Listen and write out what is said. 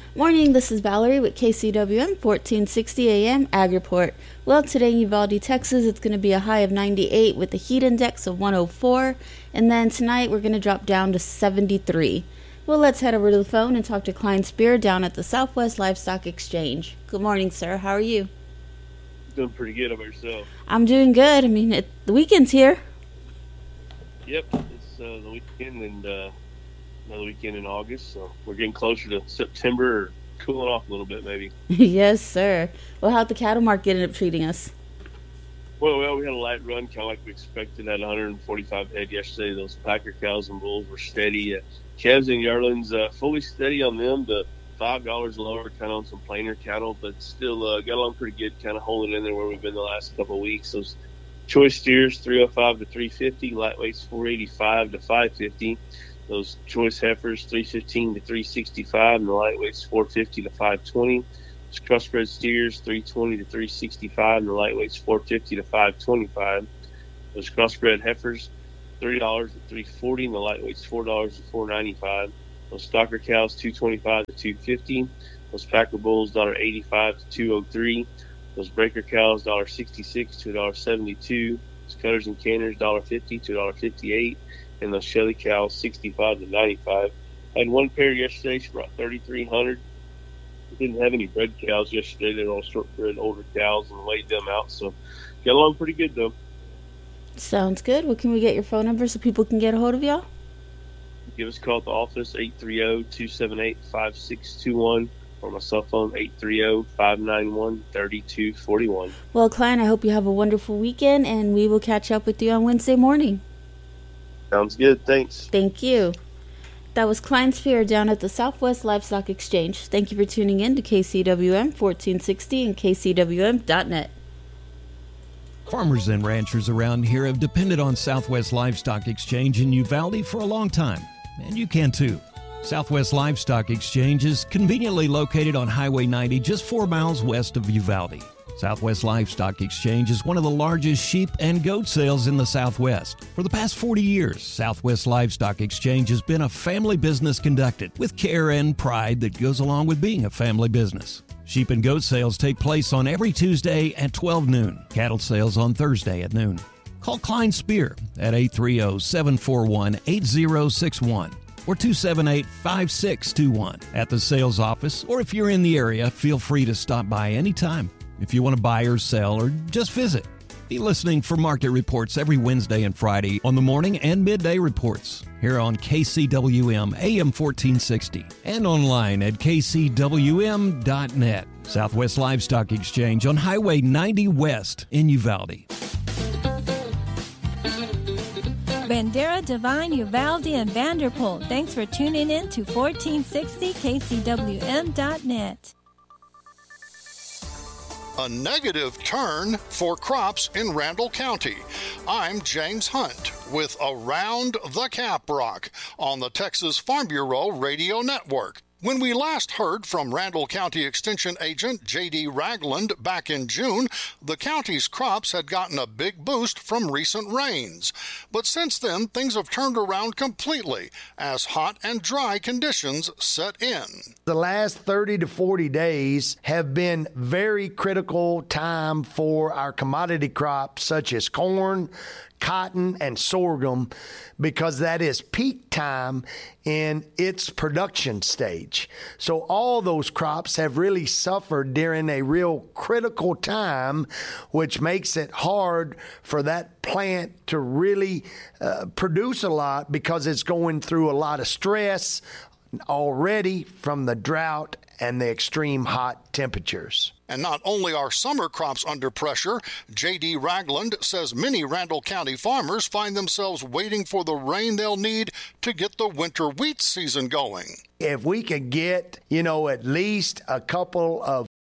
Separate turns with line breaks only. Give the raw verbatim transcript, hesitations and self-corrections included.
Morning, this is Valerie with K C W M fourteen sixty A M Ag Report. Well, today in Uvalde, Texas, it's going to be a high of ninety-eight with a heat index of one oh four. And then tonight, we're going to drop down to seventy-three. Well, let's head over to the phone and talk to Klein Spear down at the Southwest Livestock Exchange. Good morning, sir. How are you?
Doing pretty good over yourself.
I'm doing good. I mean, it, the weekend's here.
Yep, it's uh, the weekend and uh, another weekend in August, so we're getting closer to September, or cooling off a little bit maybe.
Yes, sir. Well, how'd the cattle market end up treating us?
Well, well, we had a light run, kind of like we expected. At one hundred forty-five head yesterday. Those Packer cows and bulls were steady. Uh, calves and yearlings uh, fully steady on them. The five dollars lower, kind of on some plainer cattle, but still uh, got along pretty good, kind of holding in there where we've been the last couple of weeks. Those choice steers, three oh five to three fifty, lightweights, four eighty-five to five fifty. Those choice heifers, three fifteen to three sixty-five, and the lightweights, four fifty to five twenty. Those crossbred steers, three twenty to three sixty-five, and the lightweights, four fifty to five twenty-five. Those crossbred heifers, three dollars to three forty, and the lightweights, four dollars to four ninety-five. Those stocker cows, two twenty-five to two fifty. Those Packer bulls, one eighty-five to two oh three. Those breaker cows, one sixty-six to one seventy-two. Those cutters and canners, one fifty to one fifty-eight. And those Shelly cows, sixty-five to ninety-five. I had one pair yesterday. She brought thirty-three hundred. We didn't have any bred cows yesterday. They were all short-bred older cows and weighed them out. So got along pretty good, though.
Sounds good. Well, can we get your phone number so people can get a hold of y'all?
Give us a call at the office, eight three zero, two seven eight, five six two one, or my cell phone, eight three zero, five nine one, three two four one.
Well, Klein, I hope you have a wonderful weekend, and we will catch up with you on Wednesday morning.
Sounds good. Thanks.
Thank you. That was Klein Spear down at the Southwest Livestock Exchange. Thank you for tuning in to K C W M fourteen sixty and K C W M dot net.
Farmers and ranchers around here have depended on Southwest Livestock Exchange in Uvalde for a long time, and you can too. Southwest Livestock Exchange is conveniently located on Highway ninety, just four miles west of Uvalde. Southwest Livestock Exchange is one of the largest sheep and goat sales in the Southwest. For the past forty years, Southwest Livestock Exchange has been a family business conducted with care and pride that goes along with being a family business. Sheep and goat sales take place on every Tuesday at twelve noon. Cattle sales on Thursday at noon. Call Klein Spear at eight three zero, seven four one, eight zero six one or two seven eight, five six two one at the sales office, or if you're in the area, feel free to stop by anytime if you want to buy or sell or just visit. Be listening for market reports every Wednesday and Friday on the morning and midday reports here on K C W M A M fourteen sixty and online at K C W M dot net. Southwest Livestock Exchange on Highway ninety West in Uvalde.
Bandera, Divine, Uvalde, and Vanderpool. Thanks for tuning in to fourteen sixty K C W M dot net.
A negative turn for crops in Randall County. I'm James Hunt with Around the Caprock on the Texas Farm Bureau Radio Network. When we last heard from Randall County Extension Agent J D Ragland back in June, the county's crops had gotten a big boost from recent rains. But since then, things have turned around completely as hot and dry conditions set in.
The last thirty to forty days have been very critical time for our commodity crops such as corn, cotton, and sorghum, because that is peak time in its production stage. So all those crops have really suffered during a real critical time, which makes it hard for that plant to really uh, produce a lot because it's going through a lot of stress already from the drought and the extreme hot temperatures.
And not only are summer crops under pressure, J D Ragland says many Randall County farmers find themselves waiting for the rain they'll need to get the winter wheat season going.
If we could get, you know, at least a couple of